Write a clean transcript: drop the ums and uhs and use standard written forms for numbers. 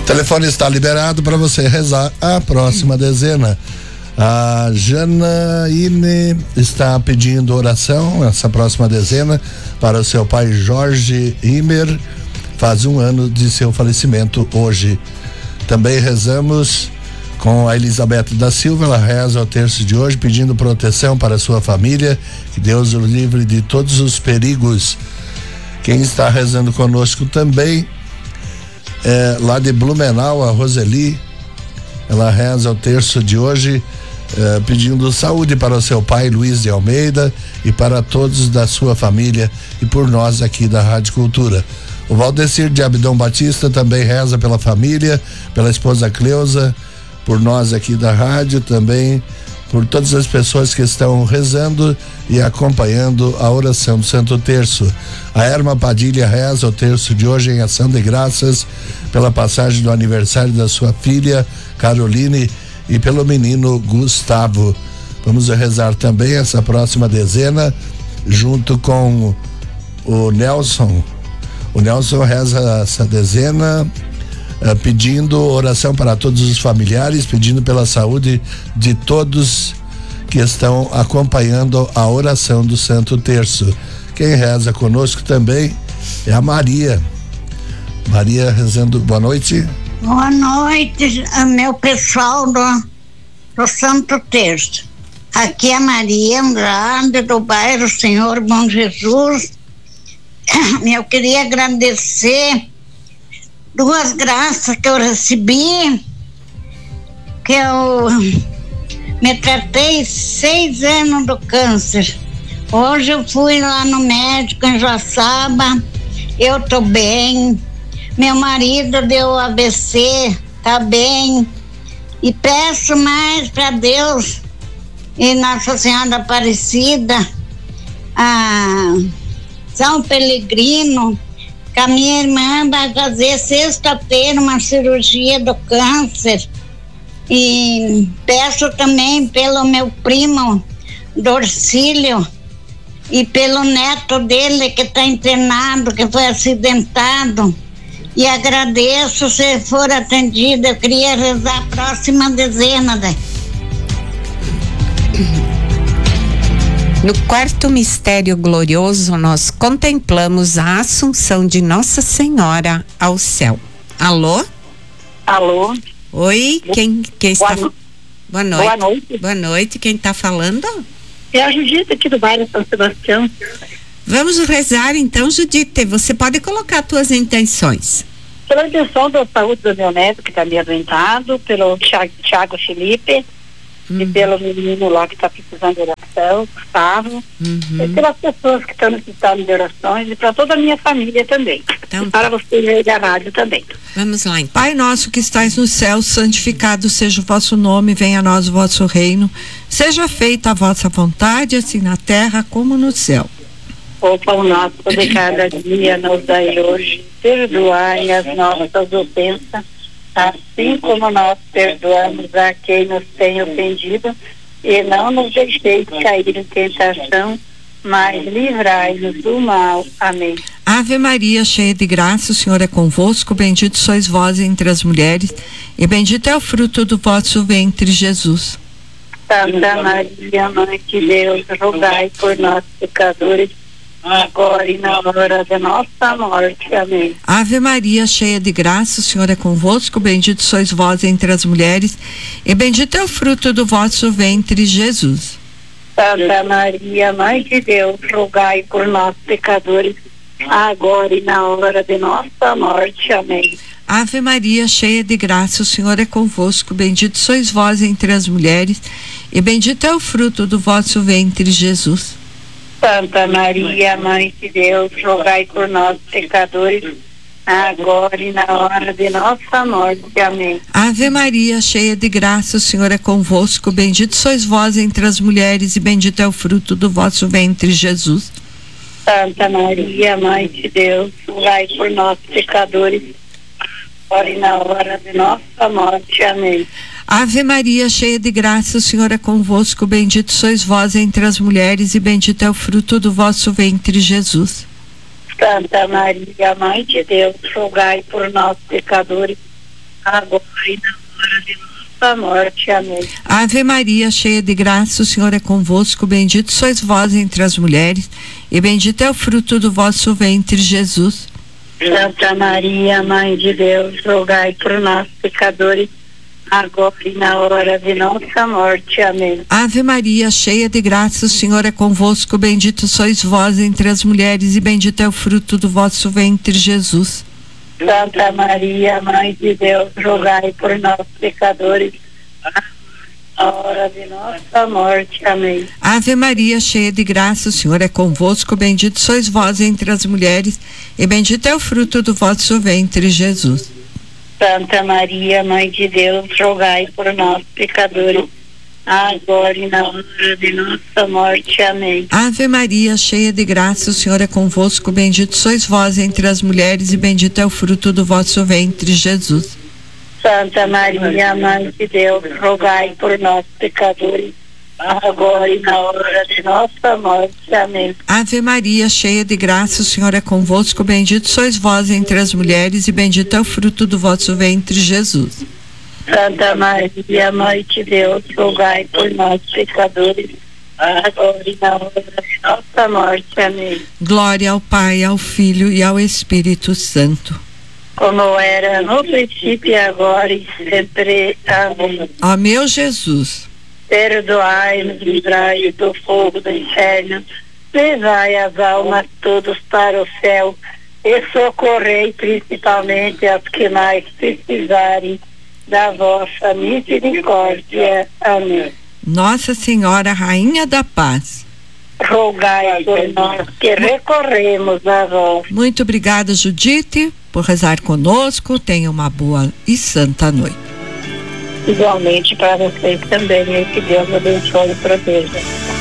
telefone está liberado para você rezar a próxima dezena. A Janaíne está pedindo oração, essa próxima dezena, para o seu pai Jorge Imer, faz 1 ano de seu falecimento hoje. Também rezamos com a Elizabeth da Silva, ela reza o terço de hoje, pedindo proteção para a sua família, que Deus o livre de todos os perigos. Quem está rezando conosco também lá de Blumenau, a Roseli, ela reza o terço de hoje, pedindo saúde para o seu pai Luiz de Almeida e para todos da sua família e por nós aqui da Rádio Cultura. O Valdecir de Abdão Batista também reza pela família, pela esposa Cleusa, por nós aqui da rádio também, por todas as pessoas que estão rezando e acompanhando a oração do Santo Terço. A Erma Padilha reza o terço de hoje em ação de graças pela passagem do aniversário da sua filha Caroline e pelo menino Gustavo. Vamos rezar também essa próxima dezena junto com o Nelson. O Nelson reza essa dezena pedindo oração para todos os familiares, pedindo pela saúde de todos que estão acompanhando a oração do Santo Terço. Quem reza conosco também é a Maria. Maria rezando, boa noite. Boa noite, meu pessoal do Santo Terço. Aqui é a Maria Andrade, do bairro Senhor Bom Jesus. Eu queria agradecer 2 graças que eu recebi, que eu me tratei 6 anos do câncer. Hoje eu fui lá no médico em Joaçaba, eu tô bem, meu marido deu AVC, tá bem, e peço mais para Deus e Nossa Senhora Aparecida, a São Pelegrino, que a minha irmã vai fazer sexta-feira uma cirurgia do câncer, e peço também pelo meu primo Dorcílio e pelo neto dele que está internado, que foi acidentado, e agradeço se for atendida. Eu queria rezar a próxima dezena, né? No 4º mistério glorioso, nós contemplamos a Assunção de Nossa Senhora ao céu. Alô? Alô? Oi, quem está... Boa noite. Boa noite. Boa noite, quem está falando? É a Judite aqui do bairro São Sebastião. Vamos rezar então, Judite, você pode colocar suas intenções. Pela intenção da saúde do meu neto que está meio adoentado, pelo Thiago Felipe, e pelo menino lá que está precisando de oração, Gustavo, e pelas pessoas que estão necessitando de orações e para toda a minha família também. Então, e para vocês aí da rádio também. Vamos lá, então. Pai nosso que estais no céu, santificado seja o vosso nome, venha a nós o vosso reino, seja feita a vossa vontade, assim na terra como no céu. O pão nosso de cada dia nos dai hoje, perdoai as nossas ofensas, assim como nós perdoamos a quem nos tem ofendido, e não nos deixeis cair em tentação, mas livrai-nos do mal. Amém. Ave Maria, cheia de graça, o Senhor é convosco, bendito sois vós entre as mulheres, e bendito é o fruto do vosso ventre, Jesus. Santa Maria, Mãe de Deus, rogai por nós pecadores, agora e na hora da nossa morte. Amém. Ave Maria, cheia de graça, o Senhor é convosco, bendito sois vós entre as mulheres, e bendito é o fruto do vosso ventre, Jesus. Santa Maria, Mãe de Deus, rogai por nós pecadores, agora e na hora de nossa morte. Amém. Ave Maria, cheia de graça, o Senhor é convosco, bendito sois vós entre as mulheres, e bendito é o fruto do vosso ventre, Jesus. Santa Maria, Mãe de Deus, rogai por nós pecadores, agora e na hora de nossa morte. Amém. Ave Maria, cheia de graça, o Senhor é convosco, bendito sois vós entre as mulheres, e bendito é o fruto do vosso ventre, Jesus. Santa Maria, Mãe de Deus, rogai por nós pecadores, agora e na hora de nossa morte. Amém. Ave Maria, cheia de graça, o Senhor é convosco, bendito sois vós entre as mulheres, e bendito é o fruto do vosso ventre, Jesus. Santa Maria, Mãe de Deus, rogai por nós pecadores, agora e na hora de nossa morte. Amém. Ave Maria, cheia de graça, o Senhor é convosco, bendito sois vós entre as mulheres, e bendito é o fruto do vosso ventre, Jesus. Santa Maria, Mãe de Deus, rogai por nós, pecadores, agora e na hora de nossa morte. Amém. Ave Maria, cheia de graça, o Senhor é convosco, bendito sois vós entre as mulheres, e bendito é o fruto do vosso ventre, Jesus. Santa Maria, Mãe de Deus, rogai por nós, pecadores, na hora de nossa morte. Amém. Ave Maria, cheia de graça, o Senhor é convosco, bendito sois vós entre as mulheres, e bendito é o fruto do vosso ventre, Jesus. Santa Maria, Mãe de Deus, rogai por nós, pecadores, agora e na hora de nossa morte. Amém. Ave Maria, cheia de graça, o Senhor é convosco, bendito sois vós entre as mulheres, e bendito é o fruto do vosso ventre, Jesus. Santa Maria, Mãe de Deus, rogai por nós, pecadores, agora e na hora de nossa morte. Amém. Ave Maria, cheia de graça, o Senhor é convosco, bendito sois vós entre as mulheres, e bendito é o fruto do vosso ventre, Jesus. Santa Maria, Mãe de Deus, rogai por nós, pecadores, agora e na hora de nossa morte. Amém. Glória ao Pai, ao Filho e ao Espírito Santo. Como era no princípio, agora e sempre. Amém. Ó meu Jesus, perdoai-nos, livrai do fogo do inferno, levai as almas todas para o céu e socorrei principalmente as que mais precisarem da vossa misericórdia. Amém. Nossa Senhora, Rainha da Paz, rogai por nós que recorremos a vós. Muito obrigada, Judite, por rezar conosco. Tenha uma boa e santa noite. Igualmente para vocês também, e que Deus abençoe e proteja.